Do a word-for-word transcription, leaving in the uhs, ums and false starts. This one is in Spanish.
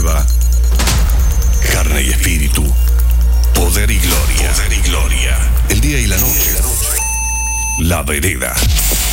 nueva. Carne y espíritu. Poder y gloria. Poder y gloria. El día y la noche. La vereda.